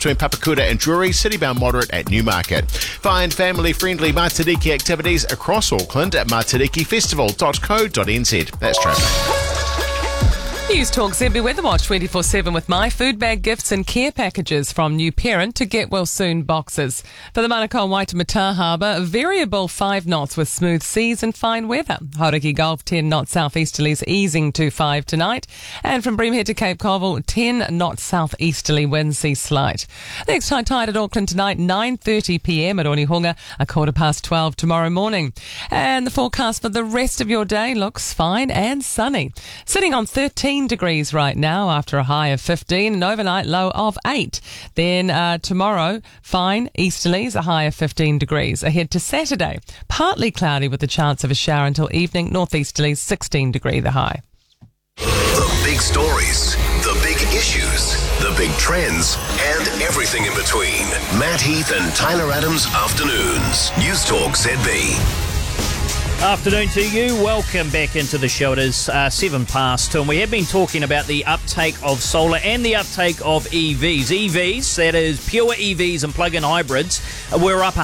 between Papakura and Drury, city-bound moderate at Newmarket. Find family-friendly Matariki activities across Auckland at matarikifestival.co.nz. That's traffic. News Talk ZB Weather Watch 24/7 with My Food Bag gifts and care packages from New Parent to Get Well Soon boxes. For the Manukau Waitemata Harbour, variable 5 knots with smooth seas and fine weather. Hauraki Gulf 10 knot southeasterlies easing to 5 tonight. And from Breamhead to Cape Colville 10 knot southeasterly winds cease slight. Next high tide at Auckland tonight 9:30 p.m. at Onehunga, 12:15 tomorrow morning. And the forecast for the rest of your day looks fine and sunny. Sitting on 13 degrees right now after a high of 15, an overnight low of 8. Then tomorrow, fine easterlies, a high of 15 degrees. Ahead to Saturday, partly cloudy with a chance of a shower until evening, northeasterlies 16 degree the high. The big stories, the big issues, the big trends, and everything in between. Matt Heath and Tyler Adams Afternoons. News Talk ZB. Afternoon to you. Welcome back into the show. It is 7 past 2, and we have been talking about the uptake of solar and the uptake of EVs. EVs, that is pure EVs and plug-in hybrids, we're up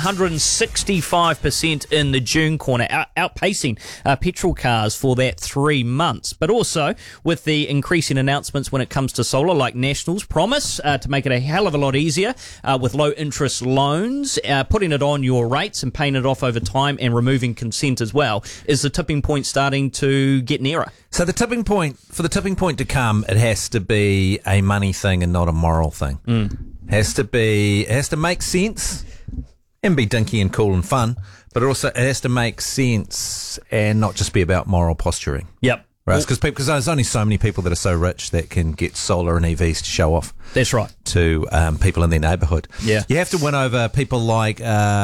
165% in the June quarter, outpacing petrol cars for that 3 months. But also with the increasing announcements when it comes to solar, like National's promise to make it a hell of a lot easier with low interest loans, putting it on your rates and paying it off over time and removing consent as well. Is the tipping point starting to get nearer? So for the tipping point to come, it has to be a money thing and not a moral thing. It has to make sense and be dinky and cool and fun, but also it has to make sense and not just be about moral posturing. Yep. Right, because there's only so many people that are so rich that can get solar and EVs to show off. That's right. To people in their neighbourhood. Yeah. You have to win over people like,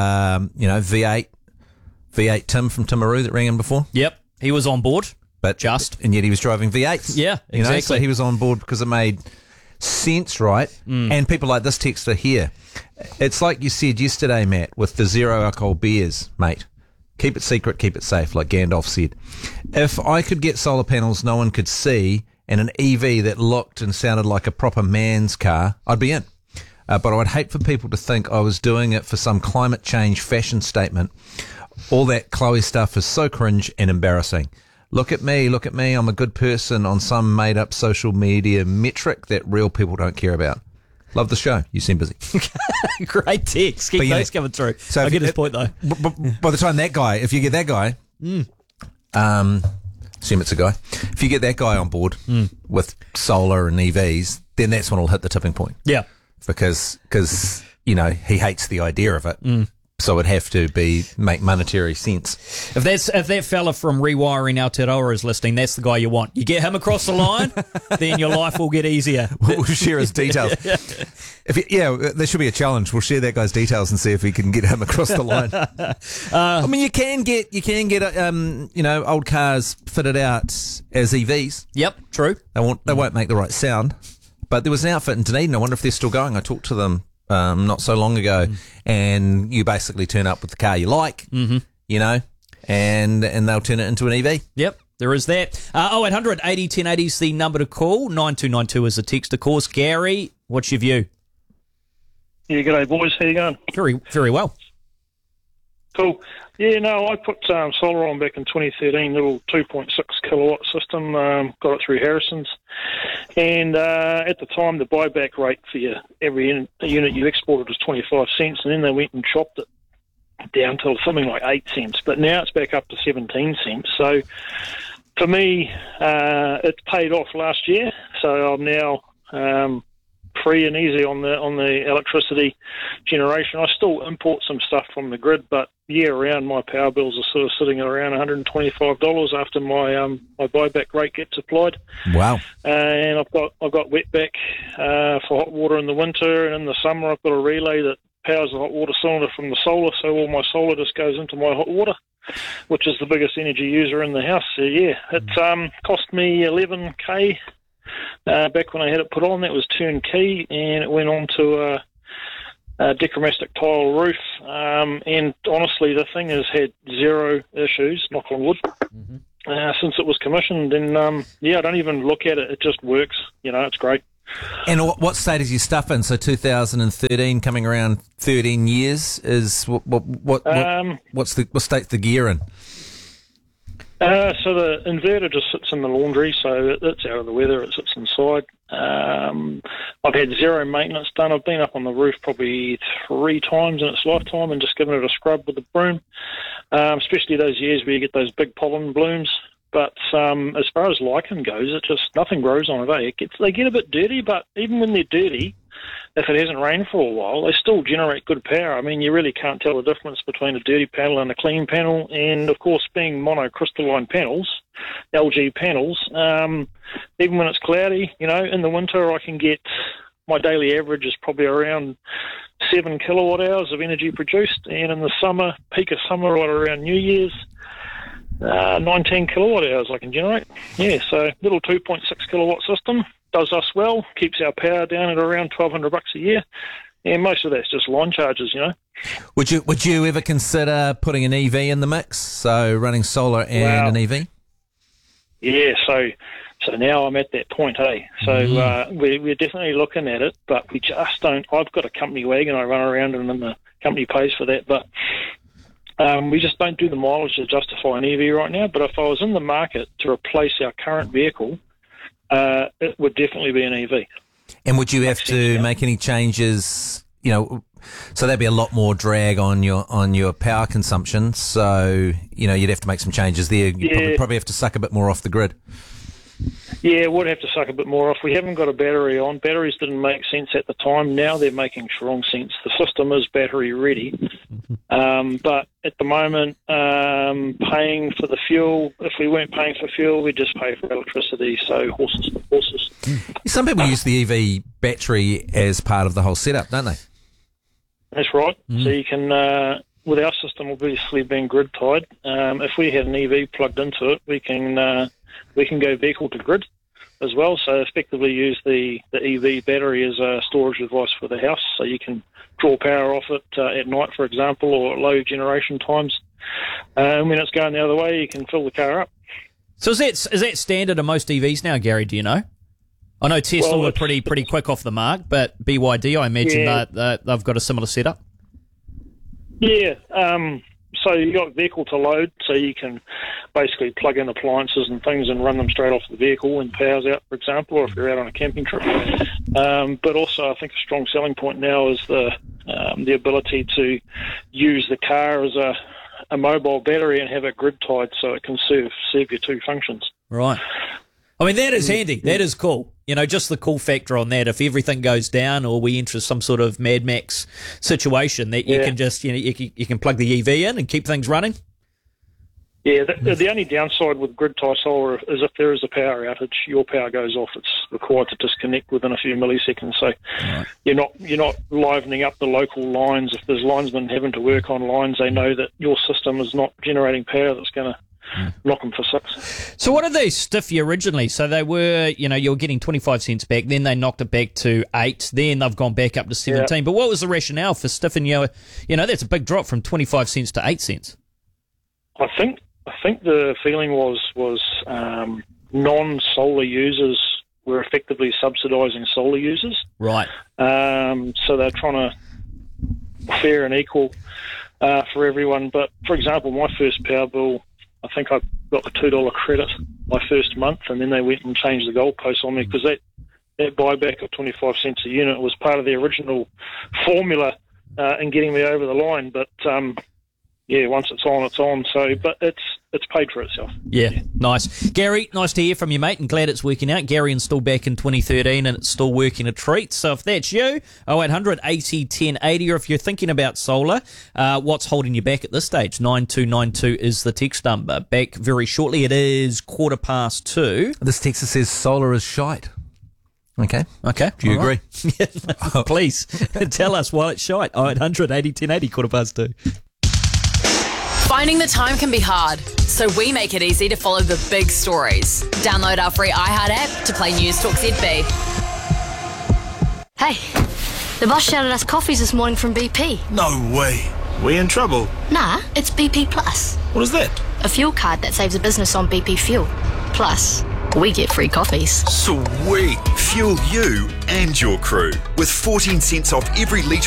V8 Tim from Timaru that rang in before. Yep, he was on board, and yet he was driving V8s. Yeah, exactly. So he was on board because it made sense, right? And people like this texter here, it's like you said yesterday, Matt, with the zero alcohol beers, mate. Keep it secret, keep it safe, like Gandalf said. If I could get solar panels no one could see and an EV that looked and sounded like a proper man's car, I'd be in. But I would hate for people to think I was doing it for some climate change fashion statement. All that Chloe stuff is so cringe and embarrassing. Look at me, I'm a good person on some made-up social media metric that real people don't care about. Love the show. You seem busy. Great text. Keep those coming through. So I get his point, though. By the time if you get that guy, assume it's a guy. If you get that guy on board with solar and EVs, then that's when it'll hit the tipping point. Yeah. Because he hates the idea of it. So it'd have to make monetary sense. If that fella from Rewiring Aotearoa is listening, that's the guy you want. You get him across the line, then your life will get easier. We'll share his details. There should be a challenge. We'll share that guy's details and see if we can get him across the line. I mean, you can get old cars fitted out as EVs. Yep, true. They won't make the right sound. But there was an outfit in Dunedin. I wonder if they're still going. I talked to them not so long ago, and you basically turn up with the car you like, and they'll turn it into an EV. Yep, there is that. 0800 80 1080 is the number to call. 9292 is the text, of course. Gary, what's your view? Yeah, g'day boys. How you going? Very, very well. Cool. Yeah, no, I put solar on back in 2013, little 2.6 kilowatt system, got it through Harrison's. And at the time, the buyback rate for every unit you exported was 25 cents, and then they went and chopped it down to something like 8 cents. But now it's back up to 17 cents. So for me, it's paid off last year, so I'm now free and easy on the electricity generation. I still import some stuff from the grid, but year-round my power bills are sort of sitting at around $125 after my buyback rate gets applied. Wow! And I've got wetback for hot water in the winter, and in the summer I've got a relay that powers the hot water cylinder from the solar, so all my solar just goes into my hot water, which is the biggest energy user in the house. So yeah, it cost me $11K. Back when I had it put on, that was turnkey, and it went on to a Dechromatic tile roof. And honestly, the thing has had zero issues, knock on wood, since it was commissioned. And I don't even look at it; it just works. It's great. And what state is your stuff in? So 2013, coming around 13 years, is what state's the gear in? So the inverter just sits in the laundry, so it's out of the weather. It sits inside. I've had zero maintenance done. I've been up on the roof probably 3 times in its lifetime and just given it a scrub with the broom, especially those years where you get those big pollen blooms. But as far as lichen goes, it just nothing grows on it. They get a bit dirty, but even when they're dirty, if it hasn't rained for a while, they still generate good power. I mean, you really can't tell the difference between a dirty panel and a clean panel. And, of course, being monocrystalline panels, LG panels, even when it's cloudy, in the winter I can get, my daily average is probably around 7 kilowatt hours of energy produced. And in the summer, peak of summer, right around New Year's, 19 kilowatt hours I can generate. Yeah, so little 2.6 kilowatt system. Does us well, keeps our power down at around $1,200 a year, and most of that's just line charges, Would you ever consider putting an EV in the mix? So running solar and an EV? Yeah, so now I'm at that point, hey. So we're definitely looking at it, but we just don't. I've got a company wagon I run around in, and the company pays for that, but we just don't do the mileage to justify an EV right now. But if I was in the market to replace our current vehicle, it would definitely be an EV. And would you have to make any changes? So there'd be a lot more drag on your power consumption. So you'd have to make some changes there. You'd probably have to suck a bit more off the grid. Yeah, would have to suck a bit more off. We haven't got a battery on. Batteries didn't make sense at the time. Now they're making strong sense. The system is battery ready. But at the moment, paying for the fuel, if we weren't paying for fuel, we'd just pay for electricity. So horses for horses. Some people use the EV battery as part of the whole setup, don't they? That's right. So you can, with our system obviously being grid tied, if we had an EV plugged into it, we can go vehicle to grid as well. So effectively use the EV battery as a storage device for the house. So you can draw power off it at night, for example, or at low generation times. And when it's going the other way, you can fill the car up. So is that standard of most EVs now, Gary? Do you know? I know Tesla were pretty quick off the mark, but BYD, I imagine that they've got a similar setup. Yeah. So you got vehicle to load, so you can basically plug in appliances and things and run them straight off the vehicle when power's out, for example, or if you're out on a camping trip. But also, I think a strong selling point now is the ability to use the car as a mobile battery and have it grid tied, so it can serve your two functions. Right. I mean, that is handy. That is cool. Just the cool factor on that. If everything goes down or we enter some sort of Mad Max situation, that you can just, you can plug the EV in and keep things running. Yeah, the only downside with grid tie solar is if there is a power outage, your power goes off. It's required to disconnect within a few milliseconds. So you're not livening up the local lines. If there's linesmen having to work on lines, they know that your system is not generating power that's going to knock them for 6. So what did they stiff you originally? So they were, you were getting 25 cents back, then they knocked it back to 8, then they've gone back up to 17. Yeah. But what was the rationale for stiffing you? That's a big drop from 25 cents to 8 cents. I think the feeling was non-solar users were effectively subsidising solar users. Right. So they're trying to fair and equal for everyone. But, for example, my first power bill, I think I got the $2 credit my first month, and then they went and changed the goalposts on me because that buyback of 25 cents a unit was part of the original formula in getting me over the line. But once it's on, it's on. So, but it's paid for itself. Yeah, nice. Gary, nice to hear from you, mate, and glad it's working out. Gary installed back in 2013, and it's still working a treat. So if that's you, 0800 80 1080, or if you're thinking about solar, what's holding you back at this stage? 9292 is the text number. Back very shortly. It is 2:15. This texter says solar is shite. Okay. Do you agree? Right. Please, tell us why it's shite. 0800 80 1080, 2:15. Finding the time can be hard, so we make it easy to follow the big stories. Download our free iHeart app to play News Talk ZB. Hey, the boss shouted us coffees this morning from BP. No way. We in trouble? Nah, it's BP Plus. What is that? A fuel card that saves a business on BP fuel. Plus, we get free coffees. Sweet. Fuel you and your crew with 14 cents off every litre